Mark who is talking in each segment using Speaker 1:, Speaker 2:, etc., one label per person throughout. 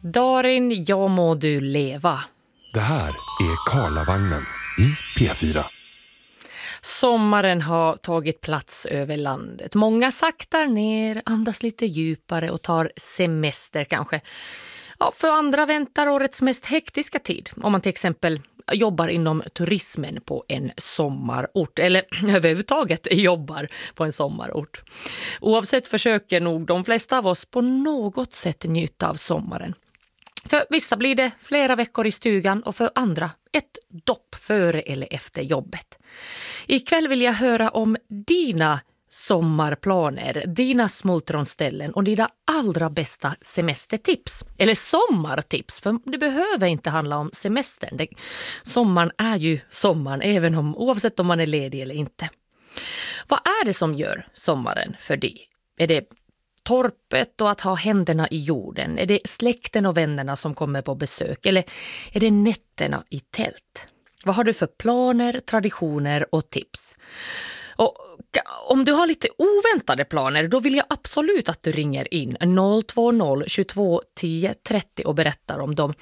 Speaker 1: Darin, jag må du leva.
Speaker 2: Det här är Karlavagnen i P4.
Speaker 1: Sommaren har tagit plats över landet. Många saktar ner, andas lite djupare och tar semester kanske. Ja, för andra väntar årets mest hektiska tid. Om man till exempel jobbar inom turismen på en sommarort eller överhuvudtaget jobbar på en sommarort. Oavsett försöker nog de flesta av oss på något sätt njuta av sommaren. För vissa blir det flera veckor i stugan och för andra ett dopp före eller efter jobbet. Ikväll vill jag höra om dina sommarplaner, dina smultronställen och dina allra bästa semestertips. Eller sommartips, för det behöver inte handla om semestern. Sommaren är ju sommaren, oavsett om man är ledig eller inte. Vad är det som gör sommaren för dig? Är det torpet och att ha händerna i jorden? Är det släkten och vännerna som kommer på besök? Eller är det nätterna i tält? Vad har du för planer, traditioner och tips? Och om du har lite oväntade planer, då vill jag absolut att du ringer in 020 22 10 30 och berättar om dem.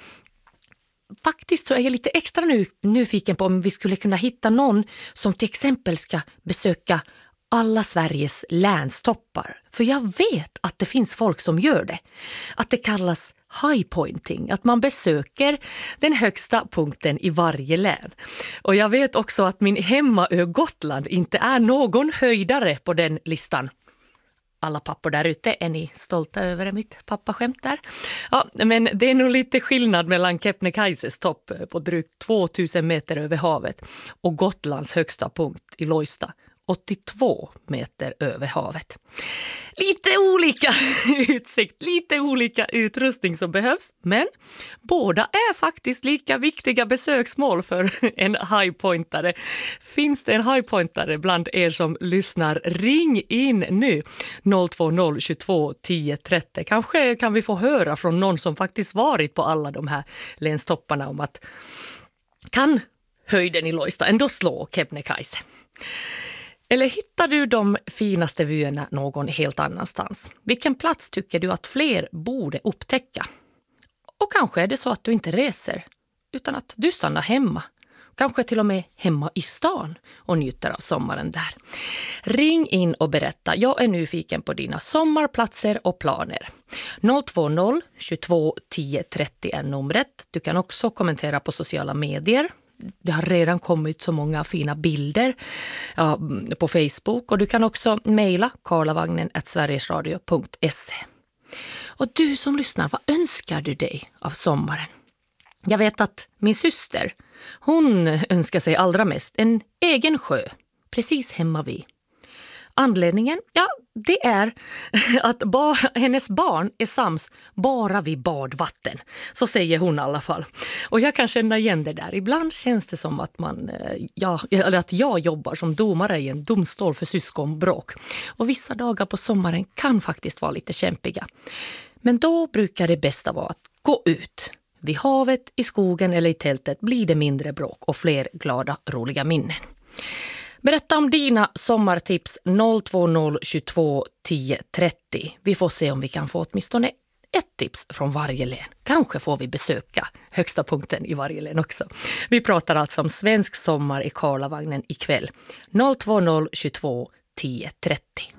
Speaker 1: Faktiskt så är jag lite extra nyfiken på om vi skulle kunna hitta någon som till exempel ska besöka alla Sveriges länstoppar. För jag vet att det finns folk som gör det. Att det kallas highpointing, att man besöker den högsta punkten i varje län. Och jag vet också att min hemmaö Gotland inte är någon höjdare på den listan. Alla pappor där ute, är ni stolta över mitt pappaskämt där? Ja, men det är nog lite skillnad mellan Kebnekaises topp på drygt 2000 meter över havet och Gotlands högsta punkt i Lojsta, 82 meter över havet. Lite olika utsikt, lite olika utrustning som behövs, men båda är faktiskt lika viktiga besöksmål för en highpointare. Finns det en highpointare bland er som lyssnar? Ring in nu 020 22 10 30. Kanske kan vi få höra från någon som faktiskt varit på alla de här länstopparna om att kan höjden i Lojsta ändå slå Kebnekaise? Eller hittar du de finaste vyerna någon helt annanstans? Vilken plats tycker du att fler borde upptäcka? Och kanske är det så att du inte reser, utan att du stannar hemma. Kanske till och med hemma i stan och njuter av sommaren där. Ring in och berätta. Jag är nyfiken på dina sommarplatser och planer. 020 22 10 30 är numret. Du kan också kommentera på sociala medier. Det har redan kommit så många fina bilder på Facebook och du kan också mejla karlavagnen@sverigesradio.se. Och du som lyssnar, vad önskar du dig av sommaren? Jag vet att min syster, hon önskar sig allra mest en egen sjö, precis hemma vid. Anledningen, det är att hennes barn är sams bara vid badvatten. Så säger hon i alla fall. Och jag kan känna igen det där. Ibland känns det som att att jag jobbar som domare i en domstol för syskonbråk. Och vissa dagar på sommaren kan faktiskt vara lite kämpiga. Men då brukar det bästa vara att gå ut. Vid havet, i skogen eller i tältet blir det mindre bråk och fler glada, roliga minnen. Berätta om dina sommartips 020 22 10 30. Vi får se om vi kan få åtminstone ett tips från varje län. Kanske får vi besöka högsta punkten i varje län också. Vi pratar alltså om svensk sommar i Karlavagnen ikväll. 020 22 10 30.